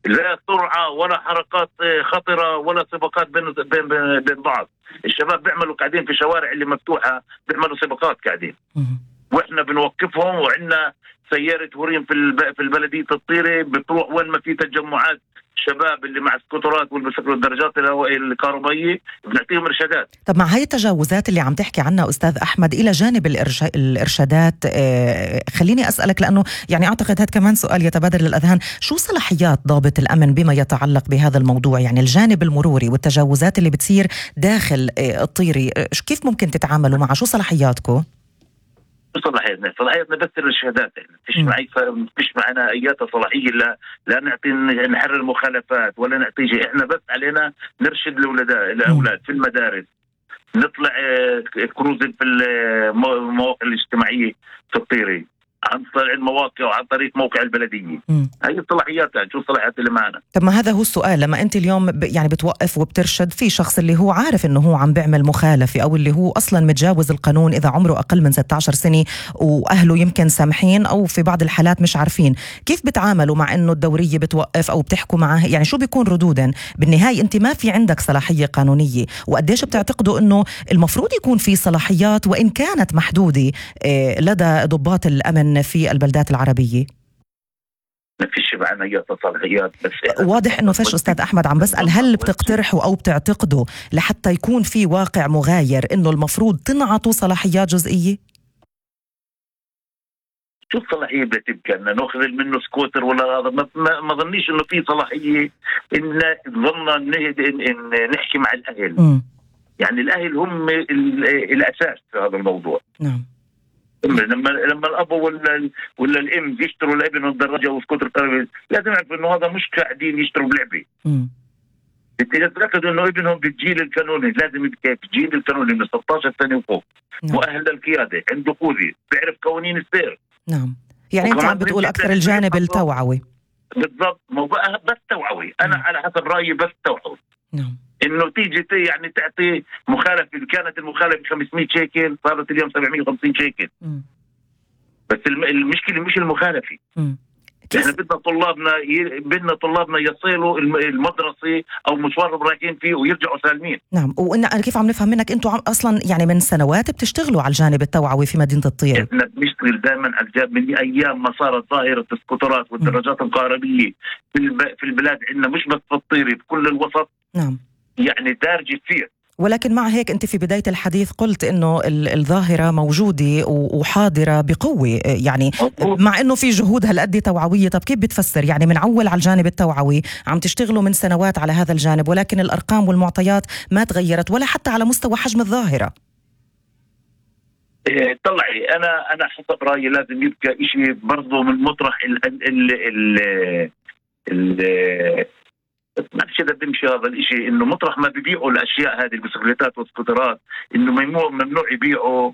لا سرعة ولا حركات خطرة ولا سباقات بين بعض. الشباب بيعملوا قاعدين في شوارع اللي مفتوحة بيعملوا سباقات قاعدين، واحنا بنوقفهم، وعندنا سيارة وريم في البلدية الطيري بتروح وين ما في تجمعات شباب اللي مع السكوترات والبسكلات والدراجات الكهربائية بنعطيهم إرشادات. طب مع هاي التجاوزات اللي عم تحكي عنها أستاذ أحمد، إلى جانب الإرشادات، خليني أسألك لأنه يعني أعتقد هذا كمان سؤال يتبادر للأذهان، شو صلاحيات ضابط الأمن بما يتعلق بهذا الموضوع؟ يعني الجانب المروري والتجاوزات اللي بتصير داخل الطيري، كيف ممكن تتعاملوا معها؟ شو صلاحياتكم؟ صلاحياتنا بس الإرشادات، فيش معنا أي صلاحية لا نعطي نحرر مخالفات ولا نعطي شيء. احنا بس علينا نرشد الأولاد في المدارس، نطلع كروزن في المواقع الاجتماعية في الطيري عن طريق المواقع وعن طريق موقع البلدية. هي الصلاحيات، شو الصلاحيات اللي معنا؟ طب ما هذا هو السؤال، لما أنت اليوم يعني بتوقف وبترشد في شخص اللي هو عارف إنه هو عم بيعمل مخالفة أو اللي هو أصلا متجاوز القانون إذا عمره أقل من 16 سنة وأهله يمكن سامحين أو في بعض الحالات مش عارفين، كيف بتعاملوا مع إنه الدورية بتوقف أو بتحكوا معه؟ يعني شو بيكون ردودا؟ بالنهاية أنت ما في عندك صلاحية قانونية، وقديش بتعتقدوا إنه المفروض يكون في صلاحيات وإن كانت محدودة لدى ضباط الأمن في البلدات العربية؟ ما فيش معنا أي صلاحيات، بس واضح إنه فيش. أستاذ أحمد عم بسأل، هل بتقترحوا أو بتعتقدوا لحتى يكون في واقع مغاير إنه المفروض تنعطوا صلاحيات جزئية؟ شو الصلاحية بتبقى أن نأخذ منه سكوتر ولا هذا؟ ما ظنيش إنه في صلاحية إن ظننا إن نحكي مع الأهل. يعني الأهل هم الأساس في هذا الموضوع. نعم. لما الأب ولا الأم يشتروا لابنهم دراجة وسكوتر كهربائي لازم يعرفوا إنه هذا مش قاعدين يشتروا بلعبة. يتأكدوا إنه ابنهم بالجيل القانوني، لازم يبقى في الجيل القانوني من 16 سنة وفوق، مؤهل للقيادة، عنده قوة، بيعرف قوانين السير. نعم. يعني أنت عم بتقول أكثر الجانب التوعوي. بالضبط، بس توعوي. أنا على حسب رأيي بس توعوي. نعم. إنه تيجي يعني تعطي مخالفة، كانت المخالفة 500 شيكل صارت اليوم 750 شيكل. بس المشكلة مش المخالفة. احنا بدنا طلابنا يصلوا المدرسة او مشوار رايحين فيه ويرجعوا سالمين. نعم. وانا كيف عم نفهم منك انتم اصلا يعني من سنوات بتشتغلوا على الجانب التوعوي في مدينة الطيري؟ احنا بنشتغل دائما على الجانب من ايام ما صارت ظاهرة السكوترات والدراجات الكهربائية في البلاد عندنا، مش بس في الطيري، في كل الوسط. نعم. يعني دارجة كثير. ولكن مع هيك أنت في بداية الحديث قلت إنه الظاهرة موجودة وحاضرة بقوة، يعني مع إنه في جهود هالقد توعوية. طب كيف بتفسر يعني من أول على الجانب التوعوي عم تشتغلوا من سنوات على هذا الجانب، ولكن الأرقام والمعطيات ما تغيرت ولا حتى على مستوى حجم الظاهرة؟ طلعي أنا حسب رأيي لازم يبقى إشي برضو من مطرح ما فيش إذا بيمشي هذا الإشي، إنه مطرح ما بيبيعوا الأشياء هذه البسكليتات والسكوترات إنه ممنوع يبيعوا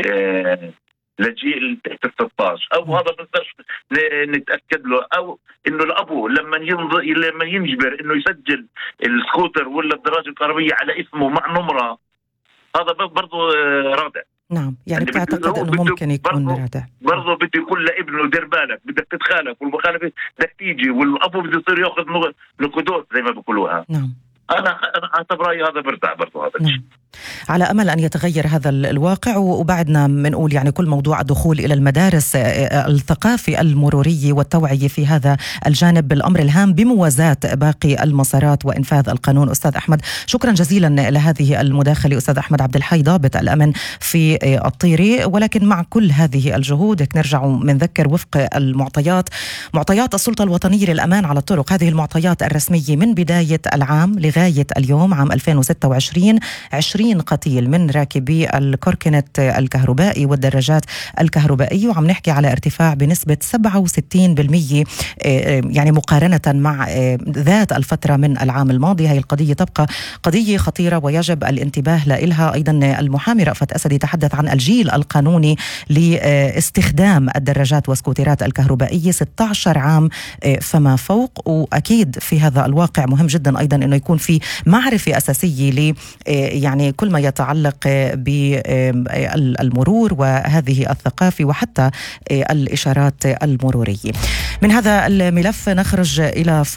لجيل تحت 16 أو هذا بنقدرش نتأكد له، أو إنه الأبو لما ينجبر إنه يسجل السكوتر ولا الدراجة الكهربائية على اسمه مع نمرة، هذا برضو رادع. نعم. يعني بتعتقد انه ممكن يكون رادع. برضه بده يقول لابنه دير بالك، بدك تتخالف والمخالفه بدك تيجي، والابو بده يصير ياخذ نقودات زي ما بيقولوها. نعم. انا حسب رايي هذا برتاح برضه هذا الشيء. على أمل أن يتغير هذا الواقع. وبعدنا بنقول يعني كل موضوع الدخول إلى المدارس الثقافي المروري والتوعية في هذا الجانب بالأمر الهام بموازاة باقي المسارات وإنفاذ القانون. أستاذ أحمد شكرا جزيلا لهذه المداخلة. أستاذ أحمد عبد الحي ضابط الأمن في الطيري. ولكن مع كل هذه الجهود نرجع منذكر وفق المعطيات، معطيات السلطة الوطنية للأمان على الطرق، هذه المعطيات الرسمية من بداية العام لغاية اليوم عام 2026، 20 قتيل من راكبي الكوركنت الكهربائي والدراجات الكهربائية، وعم نحكي على ارتفاع بنسبة 67% يعني مقارنة مع ذات الفترة من العام الماضي. هاي القضية تبقى قضية خطيرة ويجب الانتباه لها. أيضا المحامي رأفت أسد يتحدث عن الجيل القانوني لاستخدام الدراجات وسكوترات الكهربائية 16 عام فما فوق. وأكيد في هذا الواقع مهم جدا أيضا أنه يكون في معرفة أساسية ل يعني كل ما يتعلق بالمرور وهذه الثقافة وحتى الإشارات المرورية. من هذا الملف نخرج إلى